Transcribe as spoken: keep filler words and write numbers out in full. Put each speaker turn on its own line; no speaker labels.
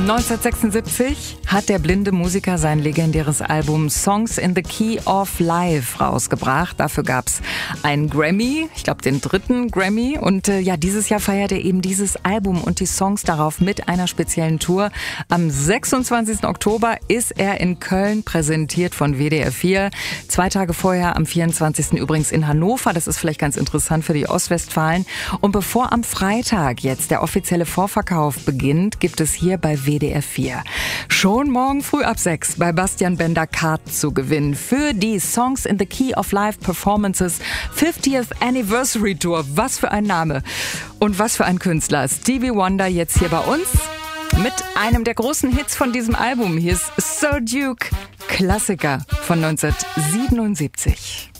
neunzehnhundertsechsundsiebzig hat der blinde Musiker sein legendäres Album Songs in the Key of Life rausgebracht. Dafür gab's einen Grammy, ich glaube den dritten Grammy. Und äh, ja, dieses Jahr feiert er eben dieses Album und die Songs darauf mit einer speziellen Tour. Am sechsundzwanzigsten Oktober ist er in Köln, präsentiert von W D R vier. Zwei Tage vorher, am vierundzwanzigsten übrigens in Hannover. Das ist vielleicht ganz interessant für die Ostwestfalen. Und bevor am Freitag jetzt der offizielle Vorverkauf beginnt, gibt es hier bei W D R vier schon morgen früh ab sechs bei Bastian Bender Karten zu gewinnen für die Songs in the Key of Life Performances fiftieth Anniversary Tour. Was für ein Name und was für ein Künstler. Stevie Wonder jetzt hier bei uns mit einem der großen Hits von diesem Album. Hier ist Sir Duke, Klassiker von neunzehnhundertsiebenundsiebzig.